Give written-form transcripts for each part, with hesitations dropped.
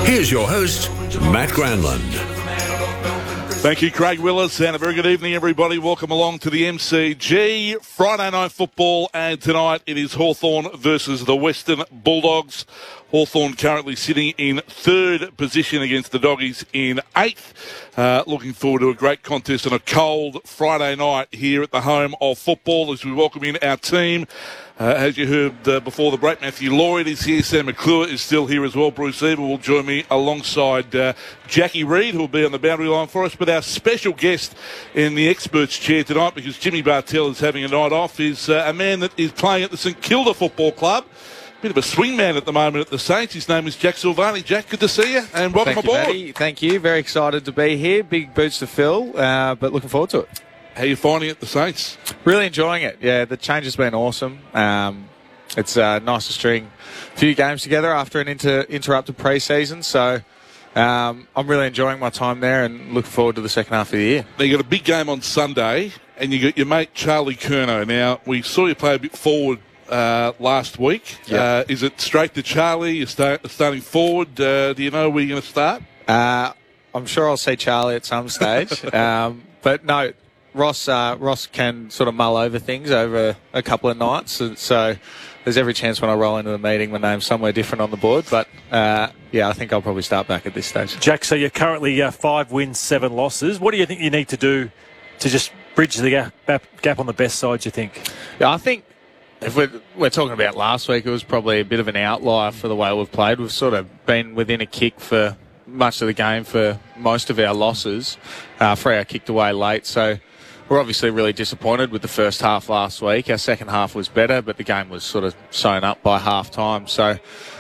Here's your host, Matt Granlund. Thank you, Craig Willis, and a very good evening, everybody. Welcome along to the MCG. Friday night football, and tonight it is Hawthorn versus the Western Bulldogs. Hawthorn currently sitting in third position against the Doggies in eighth. Looking forward to a great contest on a cold Friday night here at the home of football as we welcome in our team. As you heard before the break, Matthew Lloyd is here. Sam McClure is still here as well. Bruce Eva will join me alongside Jackie Reid, who will be on the boundary line for us. But our special guest in the experts chair tonight, because Jimmy Bartell is having a night off, is a man that is playing at the St Kilda Football Club. Bit of a swingman at the moment at the Saints. His name is Jack Silvagni. Jack, good to see you, and welcome aboard. Matty. Thank you. Very excited to be here. Big boots to fill, but looking forward to it. How are you finding it, the Saints? Really enjoying it. Yeah, the change has been awesome. It's nice to string a few games together after an interrupted pre-season. So I'm really enjoying my time there and looking forward to the second half of the year. Now, you got a big game on Sunday, and you got your mate Charlie Curnow. Now, we saw you play a bit forward last week. Yep. Is it straight to Charlie? You're starting forward. Do you know where you're going to start? I'm sure I'll see Charlie at some stage. But no, Ross can sort of mull over things over a couple of nights. So there's every chance when I roll into the meeting my name's somewhere different on the board. But, yeah, I think I'll probably start back at this stage. Jack, so you're currently 5 wins, 7 losses. What do you think you need to do to just bridge the gap on the best side, do you think? Yeah, I think if we're talking about last week, it was probably a bit of an outlier for the way we've played. We've sort of been within a kick for much of the game for most of our losses. Freo kicked away late, so we're obviously really disappointed with the first half last week. Our second half was better, but the game was sort of sewn up by half time. So,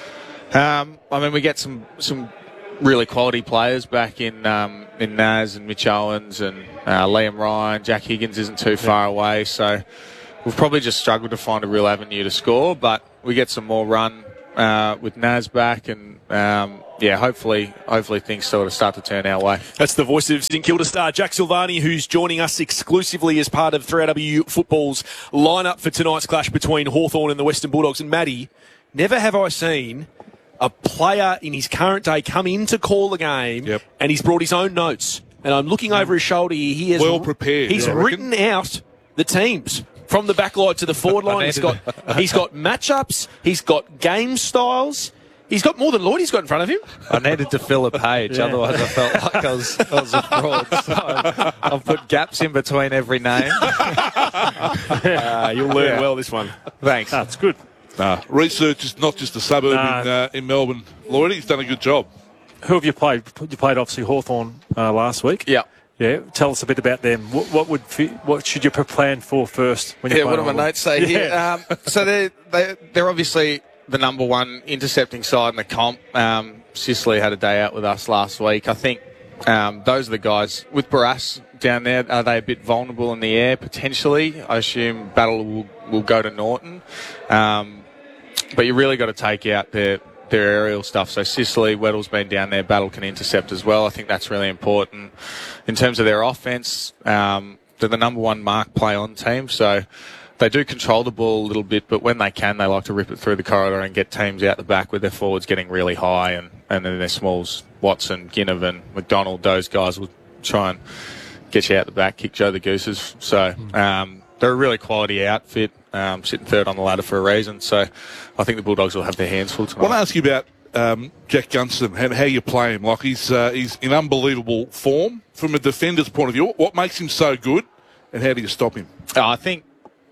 we get some really quality players back in Naz and Mitch Owens and Liam Ryan. Jack Higgins isn't too far away, so we've probably just struggled to find a real avenue to score, but we get some more run with Naz back, and hopefully things sort of start to turn our way. That's the voice of St Kilda star Jack Silvagni, who's joining us exclusively as part of 3AW Football's lineup for tonight's clash between Hawthorn and the Western Bulldogs. And Matty, never have I seen a player in his current day come in to call the game, and he's brought his own notes. And I'm looking over his shoulder here. He is well prepared. He's written out the teams from the back line to the forward line. He's got matchups. He's got game styles. He's got more than Lloyd he's got in front of him. I needed to fill a page, otherwise I felt like I was a fraud. So I've put gaps in between every name. You'll learn well this one. Thanks. That's good. Research is not just a suburb in Melbourne. Lloyd, he's done a good job. Who have you played? You played obviously Hawthorn last week. Yeah. Yeah, tell us a bit about them. What should you plan for first? When what do my notes say here? So they're obviously the number one intercepting side in the comp. Sicily had a day out with us last week. I think those are the guys. With Barras down there, are they a bit vulnerable in the air? Potentially. I assume Battle will go to Norton. But you really got to take out their aerial stuff. So Sicily, Weddle's been down there. Battle can intercept as well. I think that's really important. In terms of their offense, they're the number one mark play on team. So they do control the ball a little bit, but when they can, they like to rip it through the corridor and get teams out the back with their forwards getting really high, and then their smalls, Watson, Ginnivan, McDonald, those guys will try and get you out the back, kick Joe the Gooses. So they're a really quality outfit, sitting third on the ladder for a reason. So I think the Bulldogs will have their hands full tonight. I want to ask you about Jack Gunston and how you play him. Like he's in unbelievable form from a defender's point of view. What makes him so good, and how do you stop him? I think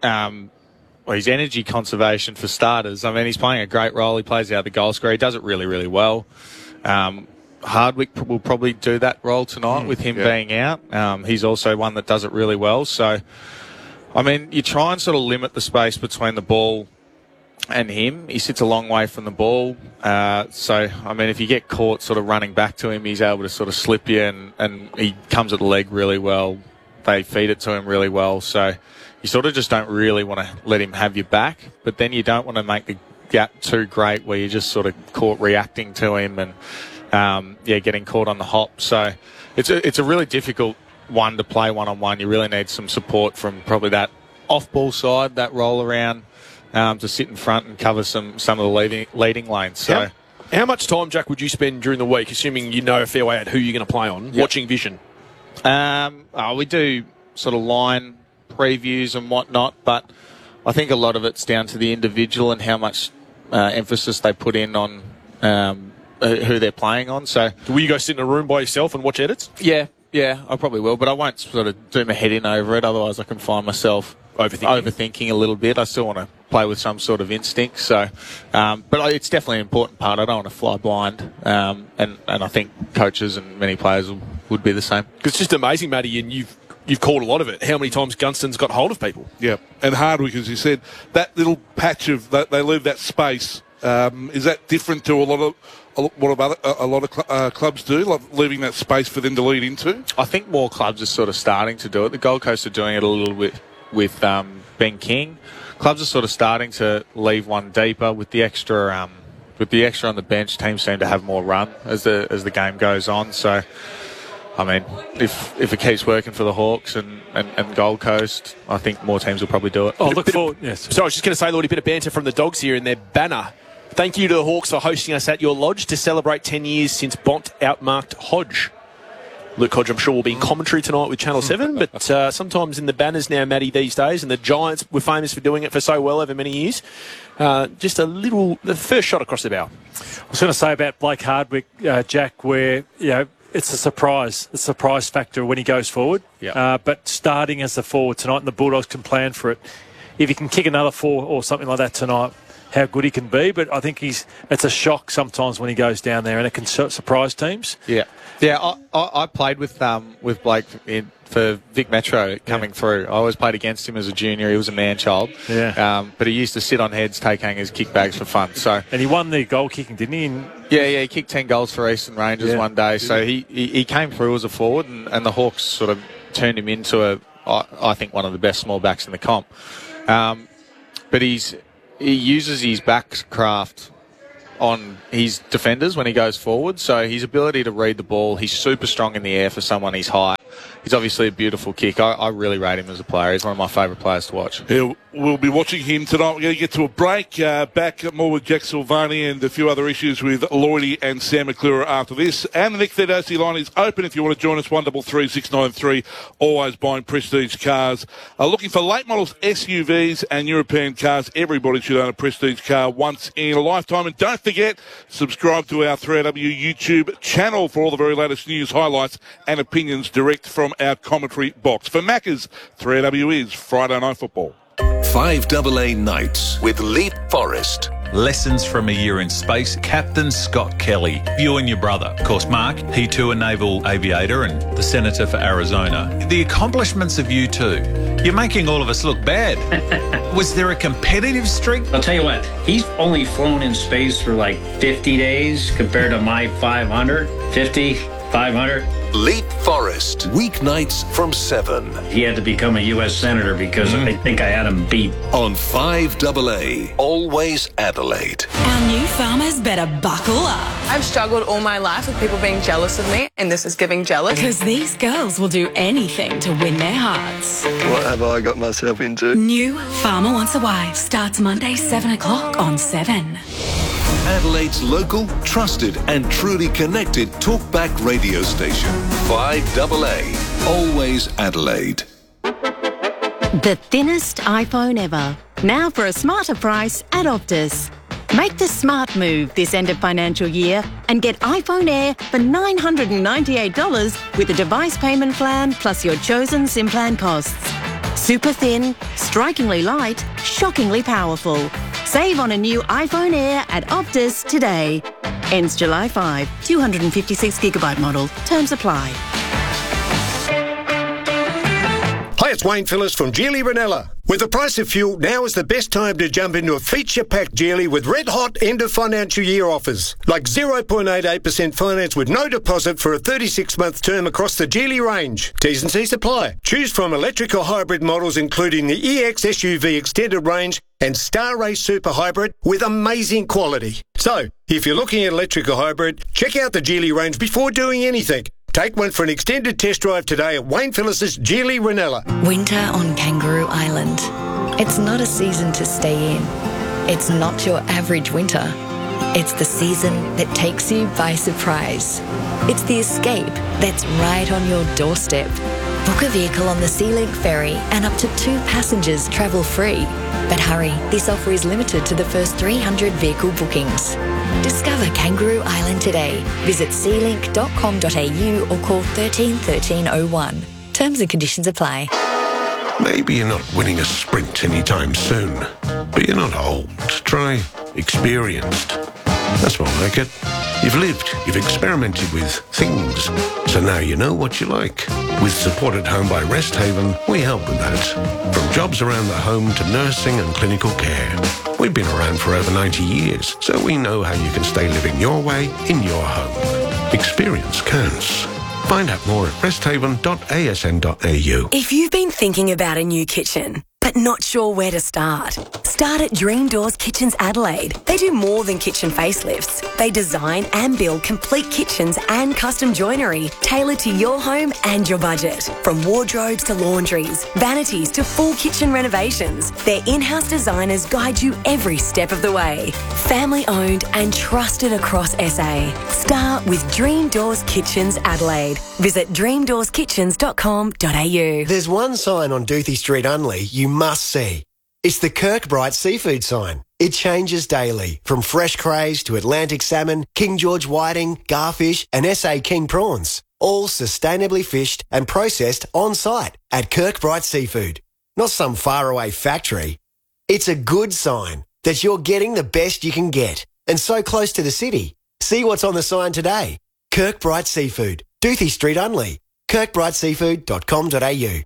his energy conservation for starters. I mean, he's playing a great role. He plays out the goal scorer. He does it really, really well. Hardwick will probably do that role tonight with him being out. He's also one that does it really well. So, I mean, you try and sort of limit the space between the ball and him. He sits a long way from the ball. So, I mean, if you get caught sort of running back to him, he's able to sort of slip you, and he comes at the leg really well. They feed it to him really well. So you sort of just don't really want to let him have your back, but then you don't want to make the gap too great where you're just sort of caught reacting to him and, getting caught on the hop. So it's a really difficult one to play one-on-one. You really need some support from probably that off-ball side, that roll around, to sit in front and cover some of the leading lanes. So How much time, Jack, would you spend during the week, assuming you know a fair way out who you're going to play on, watching Vision? We do sort of line previews and whatnot, but I think a lot of it's down to the individual and how much emphasis they put in on who they're playing on. So, will you go sit in a room by yourself and watch edits? Yeah, I probably will, but I won't sort of do my head in over it. Otherwise, I can find myself overthinking a little bit. I still want to play with some sort of instinct. So, but it's definitely an important part. I don't want to fly blind, and I think coaches and many players would be the same. It's just amazing, Matty, and you've called a lot of it. How many times Gunston's got hold of people? Yeah, and Hardwick, as you said, that little patch of they leave that space. Is that different to a lot of clubs do, like leaving that space for them to lead into? I think more clubs are sort of starting to do it. The Gold Coast are doing it a little bit with Ben King. Clubs are sort of starting to leave one deeper with the extra on the bench. Teams seem to have more run as the game goes on. So, I mean, if it keeps working for the Hawks and Gold Coast, I think more teams will probably do it. Oh, look forward. Yes. So I was just going to say, Lordy, a bit of banter from the Dogs here in their banner. Thank you to the Hawks for hosting us at your lodge to celebrate 10 years since Bont outmarked Hodge. Luke Hodge, I'm sure, will be in commentary tonight with Channel 7, but sometimes in the banners now, Matty, these days, and the Giants were famous for doing it for so well over many years. Just the first shot across the bow. I was going to say about Blake Hardwick, Jack, where, it's a surprise factor when he goes forward. Yeah. But starting as the forward tonight, and the Bulldogs can plan for it. If he can kick another 4 or something like that tonight, how good he can be. But I think it's a shock sometimes when he goes down there, and it can surprise teams. Yeah. I played with Blake for Vic Metro coming through. I always played against him as a junior. He was a man-child. Yeah. But he used to sit on heads, take hangers, kick bags for fun. So. And he won the goal kicking, didn't he? Yeah, he kicked 10 goals for Eastern Rangers one day. So he came through as a forward, and the Hawks sort of turned him into I think one of the best small backs in the comp. But he uses his backcraft on his defenders when he goes forward. So his ability to read the ball, he's super strong in the air for someone he's high. He's obviously a beautiful kick. I really rate him as a player. He's one of my favourite players to watch. Yeah, we'll be watching him tonight. We're going to get to a break. Back more with Jack Silvani and a few other issues with Lloydie and Sam McClure after this. And the Nick Theodosey line is open if you want to join us, 133-693. Always buying prestige cars. Looking for late models, SUVs and European cars. Everybody should own a prestige car once in a lifetime. And don't forget, subscribe to our 3AW YouTube channel for all the very latest news, highlights and opinions direct from our commentary box. For Maccas, 3AW is Friday Night Football. 5AA Nights with Leap Forest. Lessons from a year in space, Captain Scott Kelly. You and your brother. Of course, Mark, he too a naval aviator and the senator for Arizona. The accomplishments of you two. You're making all of us look bad. Was there a competitive streak? I'll tell you what, he's only flown in space for like 50 days compared to my 500, 50, 500. Leap Forest, weeknights from 7. He had to become a U.S. Senator because I think I had him beat. On 5AA, always Adelaide. Our new farmers better buckle up. I've struggled all my life with people being jealous of me, and this is giving jealous. Because these girls will do anything to win their hearts. What have I got myself into? New Farmer Wants a Wife starts Monday, 7 o'clock on 7. Adelaide's local, trusted and truly connected talkback radio station. 5AA, always Adelaide. The thinnest iPhone ever. Now for a smarter price at Optus. Make the smart move this end of financial year and get iPhone Air for $998 with a device payment plan plus your chosen SIM plan costs. Super thin, strikingly light, shockingly powerful. Save on a new iPhone Air at Optus today. Ends July 5. 256GB model. Terms apply. Hi, it's Wayne Phillips from Geely Ranella. With the price of fuel, now is the best time to jump into a feature-packed Geely with red-hot end-of-financial-year offers. Like 0.88% finance with no deposit for a 36-month term across the Geely range. T's and C's apply. Choose from electric or hybrid models including the EX SUV Extended Range and Star Race Super Hybrid with amazing quality. So, if you're looking at electric or hybrid, check out the Geely range before doing anything. Take one for an extended test drive today at Wayne Phillips' Geely Ranella. Winter on Kangaroo Island. It's not a season to stay in. It's not your average winter. It's the season that takes you by surprise. It's the escape that's right on your doorstep. Book a vehicle on the SeaLink ferry and up to 2 passengers travel free. But hurry, this offer is limited to the first 300 vehicle bookings. Discover Kangaroo Island today. Visit sealink.com.au or call 13 1301. Terms and conditions apply. Maybe you're not winning a sprint anytime soon, but you're not old. Try experienced. That's more like it. You've lived, you've experimented with things, so now you know what you like. With Support at Home by Resthaven, we help with that. From jobs around the home to nursing and clinical care. We've been around for over 90 years, so we know how you can stay living your way in your home. Experience counts. Find out more at resthaven.asn.au. If you've been thinking about a new kitchen, but not sure where to start, start at Dream Doors Kitchens Adelaide. They do more than kitchen facelifts. They design and build complete kitchens and custom joinery tailored to your home and your budget. From wardrobes to laundries, vanities to full kitchen renovations, their in-house designers guide you every step of the way. Family owned and trusted across SA. Start with Dream Doors Kitchens Adelaide. Visit dreamdoorskitchens.com.au. There's one sign on Doothie Street Unley you must see. It's the Kirkbride seafood sign. It changes daily, from fresh crays to Atlantic salmon, King George whiting, garfish and SA King prawns. All sustainably fished and processed on site at Kirkbride Seafood. Not some faraway factory. It's a good sign that you're getting the best you can get and so close to the city. See what's on the sign today. Kirkbride Seafood, Doothie Street Unley, kirkbrideseafood.com.au.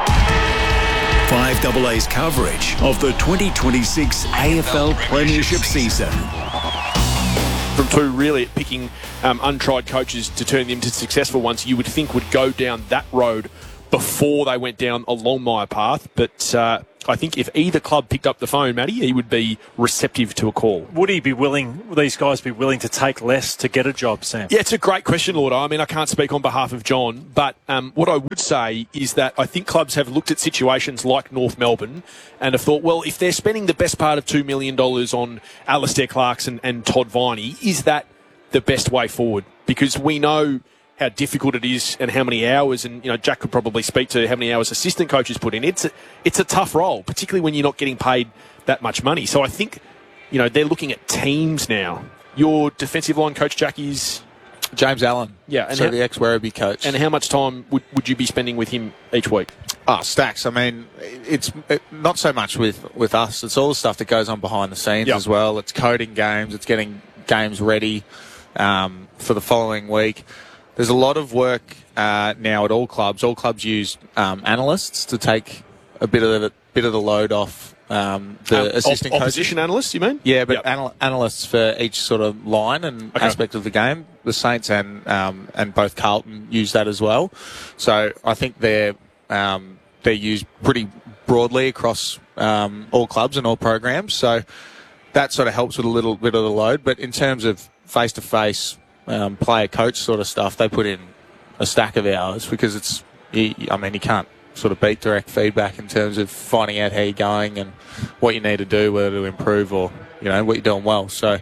5AA's coverage of the 2026 AFL Premiership season. From two really picking untried coaches to turn them into successful ones, you would think would go down that road before they went down a Longmire path. But I think if either club picked up the phone, Matty, he would be receptive to a call. Would these guys be willing to take less to get a job, Sam? Yeah, it's a great question, Lord. I mean, I can't speak on behalf of John, but what I would say is that I think clubs have looked at situations like North Melbourne and have thought, well, if they're spending the best part of $2 million on Alistair Clarkson and Todd Viney, is that the best way forward? Because we know how difficult it is and how many hours, and Jack could probably speak to how many hours assistant coaches put in. It's a tough role, particularly when you're not getting paid that much money. So I think they're looking at teams now. Your defensive line coach, Jack, is James Allen. Yeah, and so the ex-Werribee coach. And how much time would you be spending with him each week? Stacks. I mean, it's not so much with us. It's all the stuff that goes on behind the scenes as well. It's coding games. It's getting games ready for the following week. There's a lot of work now at all clubs. All clubs use analysts to take a bit of the load off the assistant coaches. Opposition analysts, you mean? Yeah, but analysts for each sort of line and aspect of the game. The Saints and both Carlton use that as well. So I think they're used pretty broadly across all clubs and all programs. So that sort of helps with a little bit of the load. But in terms of face-to-face player coach sort of stuff, they put in a stack of hours because you can't sort of beat direct feedback in terms of finding out how you're going and what you need to do, whether to improve or what you're doing well. So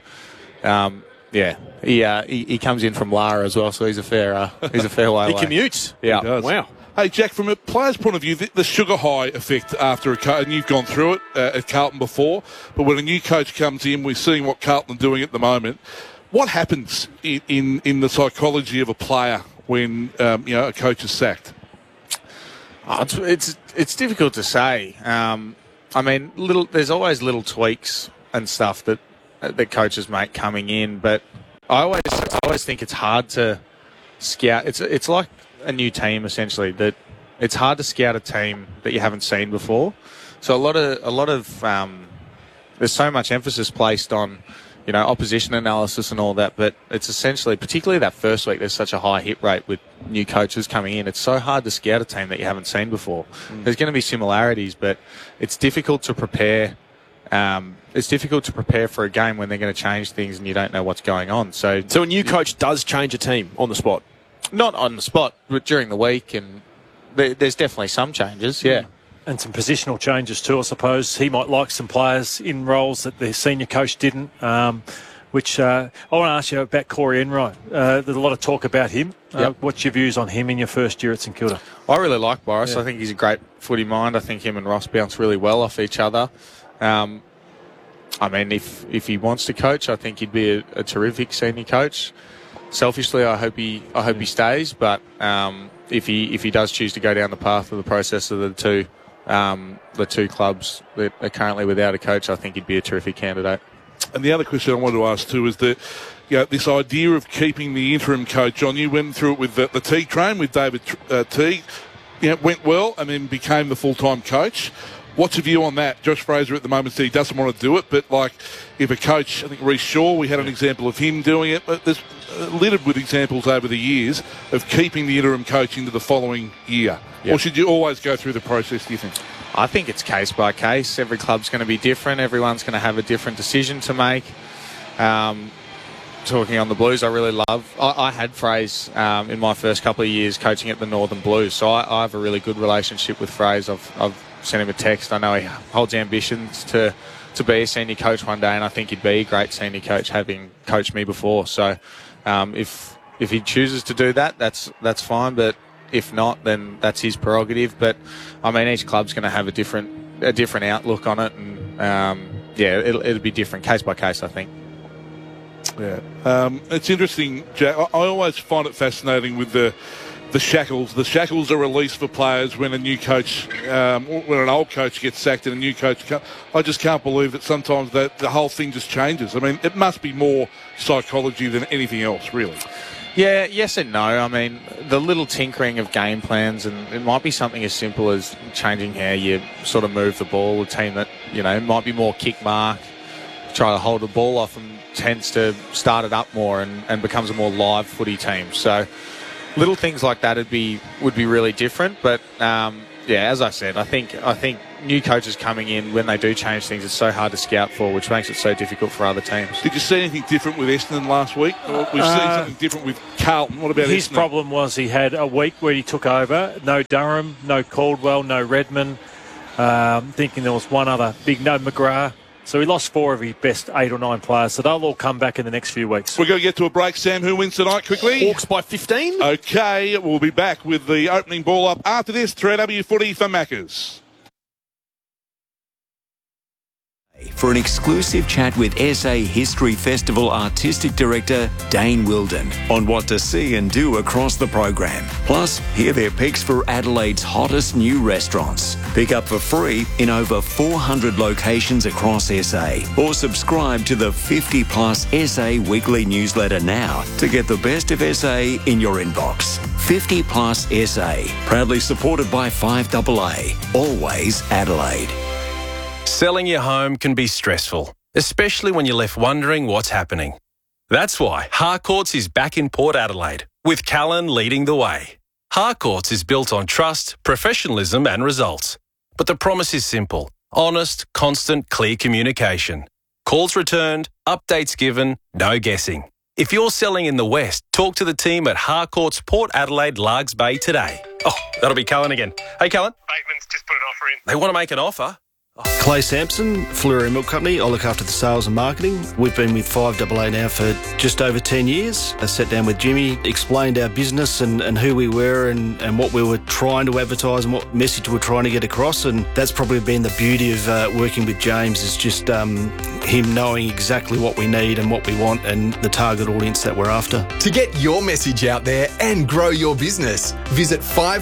he comes in from Lara as well, so he's a fair way he away. Commutes. Yeah. Wow. Hey, Jack, from a player's point of view, the sugar high effect after and you've gone through it at Carlton before, but when a new coach comes in, we're seeing what Carlton are doing at the moment. What happens in the psychology of a player when a coach is sacked? It's difficult to say. There's always little tweaks and stuff that coaches make coming in, but I always think it's hard to scout. It's like a new team essentially. That it's hard to scout a team that you haven't seen before. So a lot of there's so much emphasis placed on opposition analysis and all that, but it's essentially, particularly that first week, there's such a high hit rate with new coaches coming in. It's so hard to scout a team that you haven't seen before. There's going to be similarities, but it's difficult to prepare. It's difficult to prepare for a game when they're going to change things and you don't know what's going on. So a new coach does change a team on the spot? Not on the spot, but during the week, and there's definitely some changes, yeah. And some positional changes too, I suppose. He might like some players in roles that the senior coach didn't. which I want to ask you about Corey Enright. There's a lot of talk about him. Yep. What's your views on him in your first year at St Kilda? I really like Boris. Yeah. I think he's a great footy mind. I think him and Ross bounce really well off each other. I mean, if he wants to coach, I think he'd be a terrific senior coach. Selfishly, I hope he stays. But if he does choose to go down the path of the process of the two clubs that are currently without a coach, I think he'd be a terrific candidate. And the other question I wanted to ask too is that, this idea of keeping the interim coach on. You went through it with the Teague train with David Teague. Went well and then became the full-time coach. What's your view on that? Josh Fraser at the moment said he doesn't want to do it, but if a coach, I think Reece Shaw, we had an example of him doing it, but there's littered with examples over the years of keeping the interim coach into the following year. Yep. Or should you always go through the process, do you think? I think it's case by case. Every club's going to be different. Everyone's going to have a different decision to make. Talking on the Blues, I really love. I had Fraser in my first couple of years coaching at the Northern Blues, so I have a really good relationship with Fraser. I've sent him a text. I know he holds ambitions to be a senior coach one day, and I think he'd be a great senior coach, having coached me before. So if he chooses to do that, that's fine. But if not, then that's his prerogative. But I mean, each club's going to have a different outlook on it, and it'll be different case by case, I think. Yeah, it's interesting, Jack. I always find it fascinating with the shackles. The shackles are released for players when a new coach, when an old coach gets sacked and a new coach comes. I just can't believe that sometimes the whole thing just changes. I mean, it must be more psychology than anything else, really. Yeah, yes and no. I mean, the little tinkering of game plans, and it might be something as simple as changing how you sort of move the ball. A team that, might be more kick mark, try to hold the ball off, and tends to start it up more and becomes a more live footy team. So little things like that would be really different. But as I said, I think new coaches coming in, when they do change things, it's so hard to scout for, which makes it so difficult for other teams. Did you see anything different with Essendon last week? We've seen something different with Carlton. What about his Essendon? problem was he had a week where he took over. No Durham, no Caldwell, no Redmond. Thinking there was one other no McGrath. So he lost 4 of his best 8 or 9 players. So they'll all come back in the next few weeks. We're going to get to a break, Sam. Who wins tonight, quickly? Hawks by 15. Okay, we'll be back with the opening ball up after this. 3AW footy for Maccas. For an exclusive chat with SA History Festival Artistic Director Dane Wilden on what to see and do across the program. Plus, hear their picks for Adelaide's hottest new restaurants. Pick up for free in over 400 locations across SA. Or subscribe to the 50 Plus SA weekly newsletter now to get the best of SA in your inbox. 50 Plus SA, proudly supported by 5AA. Always Adelaide. Selling your home can be stressful, especially when you're left wondering what's happening. That's why Harcourts is back in Port Adelaide, with Callan leading the way. Harcourts is built on trust, professionalism and results. But the promise is simple: honest, constant, clear communication. Calls returned, updates given, no guessing. If you're selling in the West, talk to the team at Harcourts Port Adelaide Largs Bay today. Oh, that'll be Callan again. Hey, Callan. Bateman's just put an offer in. They want to make an offer? Clay Sampson, Fleury Milk Company. I look after the sales and marketing. We've been with 5AA now for just over 10 years. I sat down with Jimmy, explained our business and who we were and what we were trying to advertise and what message we were trying to get across. And that's probably been the beauty of working with James, is just him knowing exactly what we need and what we want and the target audience that we're after. To get your message out there and grow your business, visit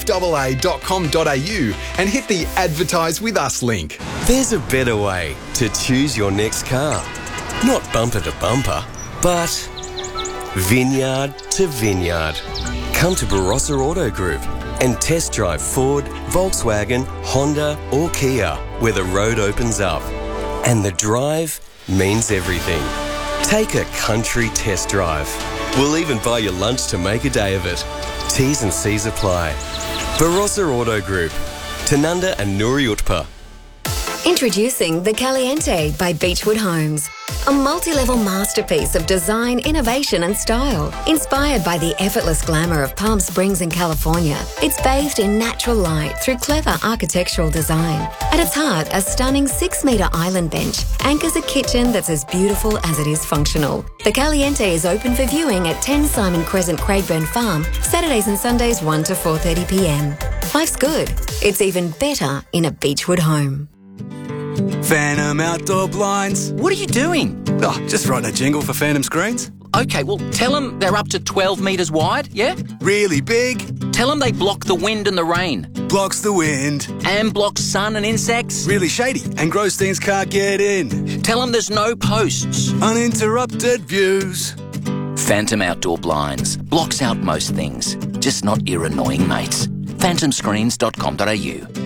5AA.com.au and hit the Advertise With Us link. There's a better way to choose your next car. Not bumper to bumper, but vineyard to vineyard. Come to Barossa Auto Group and test drive Ford, Volkswagen, Honda or Kia, where the road opens up. And the drive means everything. Take a country test drive. We'll even buy you lunch to make a day of it. T's and C's apply. Barossa Auto Group, Tanunda and Nuri Utpa. Introducing the Caliente by Beechwood Homes. A multi-level masterpiece of design, innovation and style. Inspired by the effortless glamour of Palm Springs in California, it's bathed in natural light through clever architectural design. At its heart, a stunning 6-metre island bench anchors a kitchen that's as beautiful as it is functional. The Caliente is open for viewing at 10 Simon Crescent, Craigburn Farm, Saturdays and Sundays 1 to 4:30pm. Life's good. It's even better in a Beechwood home. Phantom Outdoor Blinds. What are you doing? Oh, just writing a jingle for Phantom Screens. Okay, well, tell them they're up to 12 metres wide, yeah? Really big. Tell them they block the wind and the rain. Blocks the wind. And blocks sun and insects. Really shady, and Grossteins can't get in. Tell them there's no posts. Uninterrupted views. Phantom Outdoor Blinds. Blocks out most things, just not your annoying mates. phantomscreens.com.au.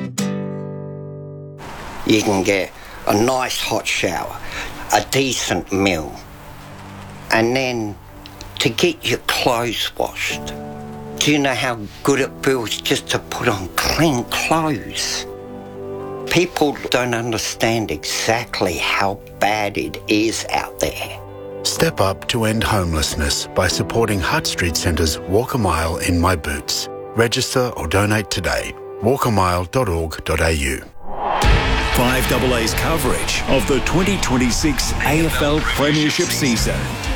You can get a nice hot shower, a decent meal, and then to get your clothes washed. Do you know how good it feels just to put on clean clothes? People don't understand exactly how bad it is out there. Step up to end homelessness by supporting Hutt Street Centre's Walk a Mile in My Boots. Register or donate today. walkamile.org.au. 5AA's coverage of the 2026 AFL Premiership season.